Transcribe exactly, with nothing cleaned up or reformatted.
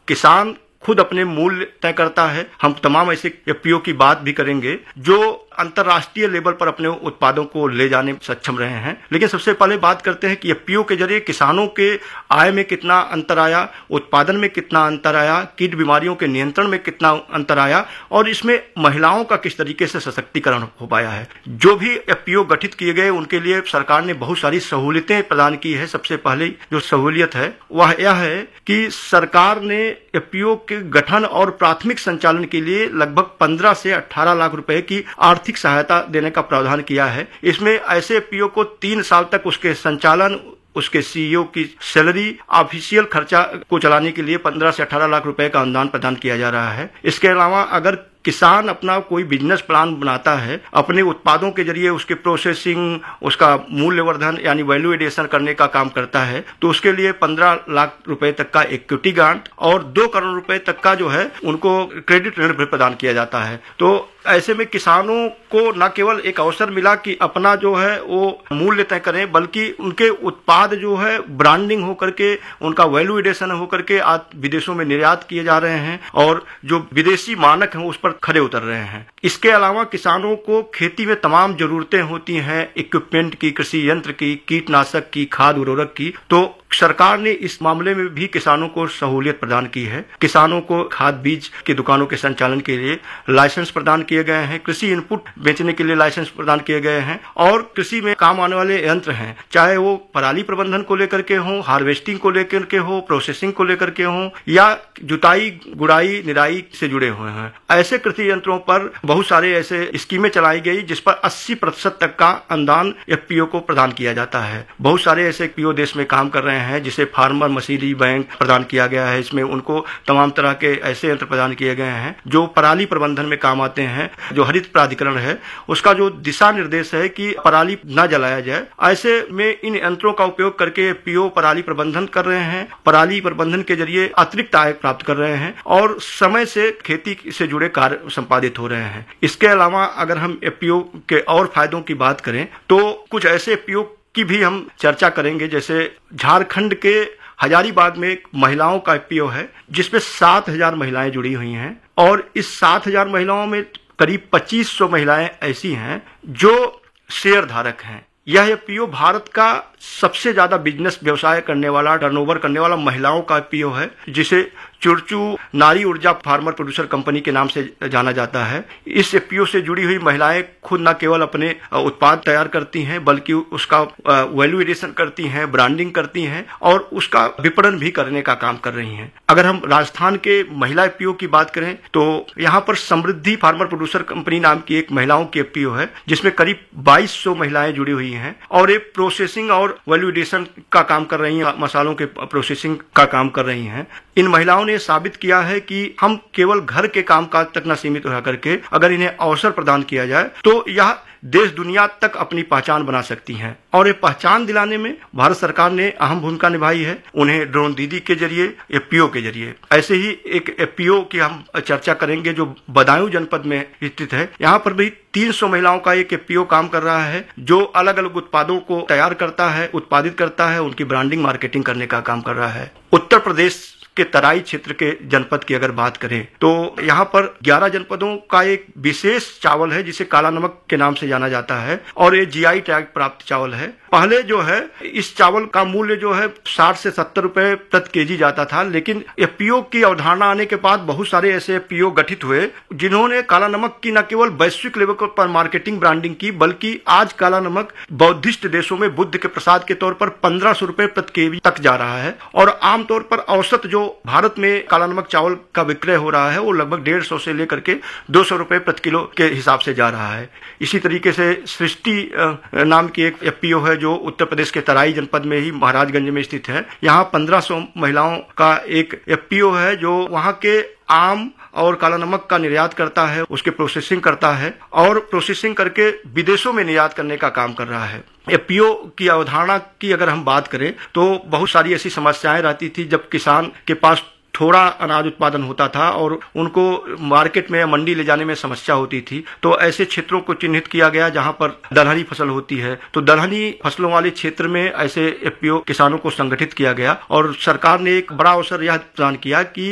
किसान खुद अपने मूल्य तय करता है। हम तमाम ऐसे एफपीओ की बात भी करेंगे जो अंतर्राष्ट्रीय लेवल पर अपने उत्पादों को ले जाने में सक्षम रहे हैं। लेकिन सबसे पहले बात करते हैं कि एफपीओ के जरिए किसानों के आय में कितना अंतर आया, उत्पादन में कितना अंतर आया, कीट बीमारियों के नियंत्रण में कितना अंतर आया और इसमें महिलाओं का किस तरीके से सशक्तिकरण हो पाया है। जो भी एफपीओ गठित किए गए उनके लिए सरकार ने बहुत सारी सहूलियतें प्रदान की है। सबसे पहले जो सहूलियत है वह यह है कि सरकार ने एफपीओ के गठन और प्राथमिक संचालन के लिए लगभग पंद्रह से अठारह लाख रुपए की आर्थिक सहायता देने का प्रावधान किया है। इसमें ऐसे एफपीओ को तीन साल तक उसके संचालन, उसके सीईओ की सैलरी, ऑफिशियल खर्चा को चलाने के लिए पंद्रह से अठारह लाख रुपए का अनुदान प्रदान किया जा रहा है। इसके अलावा अगर किसान अपना कोई बिजनेस प्लान बनाता है, अपने उत्पादों के जरिए उसके प्रोसेसिंग, उसका मूल्यवर्धन यानी वैल्यू एडिशन करने का काम करता है, तो उसके लिए पंद्रह लाख रुपए तक का इक्विटी ग्रांट और दो करोड़ रुपए तक का जो है उनको क्रेडिट ऋण भी प्रदान किया जाता है। तो ऐसे में किसानों को न केवल एक अवसर मिला कि अपना जो है वो मूल्य तय करें, बल्कि उनके उत्पाद जो है ब्रांडिंग होकर के, उनका वैल्यू एडिशन होकर के आज विदेशों में निर्यात किए जा रहे हैं और जो विदेशी मानक हैं उस पर खरे उतर रहे हैं। इसके अलावा किसानों को खेती में तमाम जरूरतें होती हैं, इक्विपमेंट की, कृषि यंत्र की, कीटनाशक की, खाद उर्वरक की, तो सरकार ने इस मामले में भी किसानों को सहूलियत प्रदान की है। किसानों को खाद बीज की दुकानों के संचालन के लिए लाइसेंस प्रदान किए गए हैं, कृषि इनपुट बेचने के लिए लाइसेंस प्रदान किए गए हैं और कृषि में काम आने वाले यंत्र हैं, चाहे वो पराली प्रबंधन को लेकर के हो, हार्वेस्टिंग को लेकर के हो, प्रोसेसिंग को लेकर के हो या जुताई, गुड़ाई, निराई से जुड़े हुए हैं, ऐसे कृषि यंत्रों पर बहुत सारे ऐसे स्कीमें चलाई गई जिस पर अस्सी प्रतिशत तक का अनुदान एफपीओ को प्रदान किया जाता है। बहुत सारे ऐसे एफपीओ देश में काम कर रहे हैं हैं जिसे फार्मर मशीनरी बैंक प्रदान किया गया है। इसमें उनको तमाम तरह के ऐसे यंत्र प्रदान किए गए हैं जो पराली प्रबंधन में काम आते हैं। जो हरित प्राधिकरण है उसका जो दिशा निर्देश है कि पराली न जलाया जाए, ऐसे में इन यंत्रों का उपयोग करके एफपीओ पराली प्रबंधन कर रहे हैं, पराली प्रबंधन के जरिए अतिरिक्त आय प्राप्त कर रहे हैं और समय से खेती से जुड़े कार्य संपादित हो रहे हैं। इसके अलावा अगर हम एफपीओ के और फायदों की बात करें तो कुछ ऐसे एफपीओ की भी हम चर्चा करेंगे। जैसे झारखंड के हजारीबाग में एक महिलाओं का एफपीओ है जिसमें सात हजार महिलाएं जुड़ी हुई हैं और इस सात हजार महिलाओं में करीब पच्चीस सौ महिलाएं ऐसी हैं जो शेयर धारक हैं। यह एफपीओ भारत का सबसे ज्यादा बिजनेस व्यवसाय करने वाला, टर्नओवर करने वाला महिलाओं का एफपीओ है, जिसे चुरचू नारी ऊर्जा फार्मर प्रोड्यूसर कंपनी के नाम से जाना जाता है। इस एफपीओ से जुड़ी हुई महिलाएं खुद न केवल अपने उत्पाद तैयार करती हैं बल्कि उसका वैल्यू एडिशन करती हैं, ब्रांडिंग करती हैं और उसका विपणन भी करने का काम कर रही हैं। अगर हम राजस्थान के महिला एफपीओ की बात करें तो यहाँ पर समृद्धि फार्मर प्रोड्यूसर कंपनी नाम की एक महिलाओं की एफपीओ है जिसमें करीब बाईस सौ महिलाएं जुड़ी हुई हैं और ये प्रोसेसिंग और वैल्यू एडिशन का काम कर रही हैं, मसालों के प्रोसेसिंग का काम कर रही हैं। इन महिलाओं ने साबित किया है कि हम केवल घर के कामकाज तक न सीमित रह करके अगर इन्हें अवसर प्रदान किया जाए तो यह देश दुनिया तक अपनी पहचान बना सकती हैं और ये पहचान दिलाने में भारत सरकार ने अहम भूमिका निभाई है। उन्हें ड्रोन दीदी के जरिए, एफपीओ के जरिए। ऐसे ही एक एफपीओ की हम चर्चा करेंगे जो बदायूं जनपद में स्थित है। यहाँ पर भी तीन सौ महिलाओं का एक एफपीओ काम कर रहा है जो अलग अलग उत्पादों को तैयार करता है, उत्पादित करता है, उनकी ब्रांडिंग मार्केटिंग करने का काम कर रहा है। उत्तर प्रदेश के तराई क्षेत्र के जनपद की अगर बात करें तो यहाँ पर ग्यारह जनपदों का एक विशेष चावल है जिसे काला नमक के नाम से जाना जाता है और ये जीआई टैग प्राप्त चावल है। पहले जो है इस चावल का मूल्य जो है साठ से सत्तर रुपए प्रति केजी जाता था, लेकिन एफपीओ की अवधारणा आने के बाद बहुत सारे ऐसे एफपीओ गठित हुए जिन्होंने काला नमक की न केवल वैश्विक लेवल पर मार्केटिंग ब्रांडिंग की बल्कि आज काला नमक बौद्धिस्ट देशों में बुद्ध के प्रसाद के तौर पर पंद्रह सौ रुपए प्रति केजी तक जा रहा है और आमतौर पर औसत जो भारत में काला नमक चावल का विक्रय हो रहा है वो लगभग डेढ़ सौ से लेकर के दो सौ रुपए प्रति किलो के हिसाब से जा रहा है। इसी तरीके से सृष्टि नाम की एक एफपीओ है जो उत्तर प्रदेश के तराई जनपद में ही महाराजगंज में स्थित है। यहाँ पंद्रह सौ महिलाओं का एक एफपीओ है जो वहाँ के आम और काला नमक का निर्यात करता है, उसके प्रोसेसिंग करता है और प्रोसेसिंग करके विदेशों में निर्यात करने का काम कर रहा है। एफपीओ की अवधारणा की अगर हम बात करें तो बहुत सारी ऐसी समस्याएं रहती थी जब किसान के पास थोड़ा अनाज उत्पादन होता था और उनको मार्केट में मंडी ले जाने में समस्या होती थी, तो ऐसे क्षेत्रों को चिन्हित किया गया जहां पर दलहनी फसल होती है। तो दलहनी फसलों वाले क्षेत्र में ऐसे एफपीओ किसानों को संगठित किया गया और सरकार ने एक बड़ा अवसर यह प्रदान किया कि